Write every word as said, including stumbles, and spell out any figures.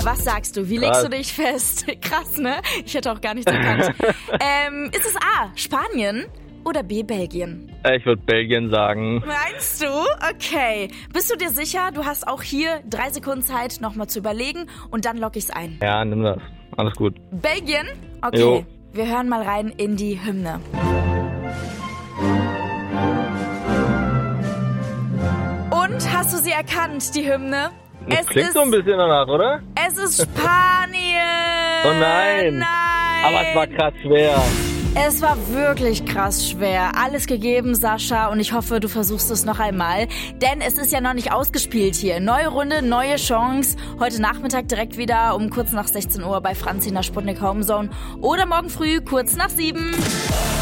Was sagst du? Wie legst Krass. du dich fest? Krass, ne? Ich hätte auch gar nicht erkannt. ähm, ist es A, Spanien oder B, Belgien? Äh, Ich würde Belgien sagen. Meinst du? Okay. Bist du dir sicher? Du hast auch hier drei Sekunden Zeit, nochmal zu überlegen und dann logge ich's ein. Ja, nimm das. Alles gut. Belgien? Okay. Jo. Wir hören mal rein in die Hymne. Und hast du sie erkannt, die Hymne? Das Es klingt ist, so ein bisschen danach, oder? es ist Spanien. Oh nein. Nein. Aber es war krass schwer. Es war wirklich krass schwer. Alles gegeben, Sascha, und ich hoffe, du versuchst es noch einmal. Denn es ist ja noch nicht ausgespielt hier. Neue Runde, neue Chance. Heute Nachmittag direkt wieder um kurz nach sechzehn Uhr bei Franzi in der Sputnik Homezone. Oder morgen früh kurz nach sieben.